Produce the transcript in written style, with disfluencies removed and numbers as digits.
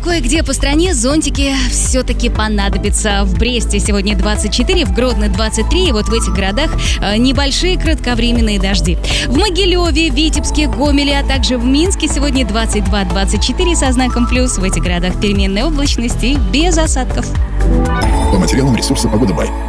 кое-где по стране зонтики все-таки понадобятся. В Бресте сегодня 24, в Гродно 23, и вот в этих городах небольшие кратковременные дожди. В Могилеве, Витебске, Гомеле, а также в Минске сегодня 22-24 со знаком плюс. В этих городах переменная облачность и без осадков. По материалам ресурса «Погода Бай».